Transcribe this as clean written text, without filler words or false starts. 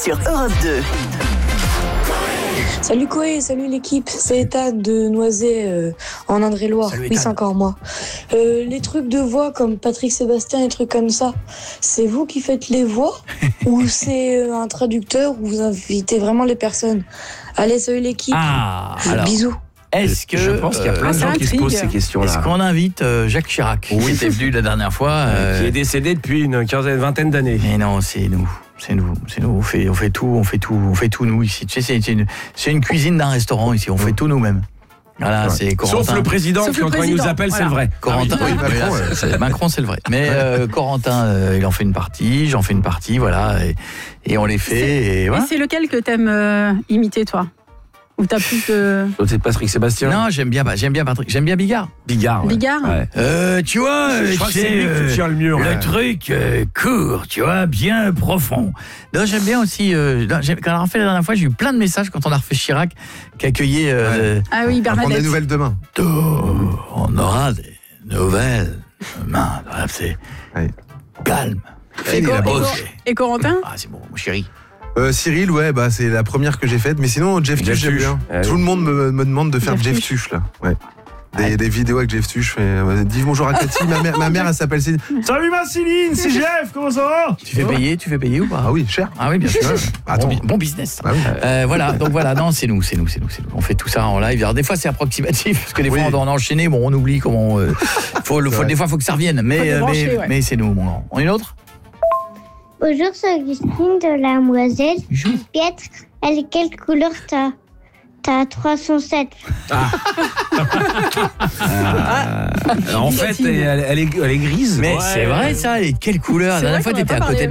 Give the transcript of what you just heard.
sur Europe 2. Salut Koé, salut l'équipe, c'est Ethan de Noisy en Indre-et-Loire. Oui, c'est encore moi. Les trucs de voix comme Patrick Sébastien, les trucs comme ça, c'est vous qui faites les voix ou c'est un traducteur ou vous invitez vraiment les personnes? Allez, salut l'équipe. Bisous. Est-ce que je pense qu'il y a plein de gens qui se posent ces questions-là. Est-ce qu'on invite Jacques Chirac, qui était venu la dernière fois, qui est décédé depuis une vingtaine d'années? Mais non, c'est nous. On fait tout nous ici. Tu sais, c'est une cuisine d'un restaurant ici. On fait tout nous-mêmes. Voilà, c'est Corentin. Sauf le président qui quand il nous appelle, voilà. C'est le vrai. Corentin, Macron, c'est le vrai. Mais Corentin, il en fait une partie, j'en fais une partie, voilà, et on les fait. Et voilà. C'est lequel que t'aimes imiter, toi? Ou t'as plus de... C'est Patrick Sébastien. Non, j'aime bien Patrick, j'aime bien Bigard. Bigard. Ouais. Tu vois, je crois que c'est lui que tu tiens le mur. Le truc court, tu vois, bien profond. Non, j'aime bien aussi. Quand on a refait la dernière fois, j'ai eu plein de messages quand on a refait Chirac, qui accueillait. Ah oui, Bernadette. On a des nouvelles demain. On aura des nouvelles demain. C'est calme. Et Corentin? Ah, c'est bon, mon chéri. Cyril, ouais, c'est la première que j'ai faite. Mais sinon, Jeff Tuch, j'aime bien. Tout le monde me demande de faire Jeff Tuch, là. Ouais. Des vidéos avec Jeff Tuch. Dis bonjour à Cathy. Ma mère, elle s'appelle Céline. Salut ma Céline, c'est Jeff, comment ça va? Tu fais payer ou pas? Ah oui, cher. Ah oui, bien sûr. Attends. Bon business. Ah oui. Voilà, non, c'est nous. On fait tout ça en live. Alors des fois c'est approximatif, parce que des fois on doit en enchaîner, on oublie comment. Des fois faut que ça revienne. Mais c'est nous, mon grand. On est une autre? Bonjour, c'est Augustine de la Moiselle. Pietre, quelle couleur t'as 307. En fait, elle est grise. Mais c'est vrai ça, quelle couleur? La dernière fois t'étais à côté de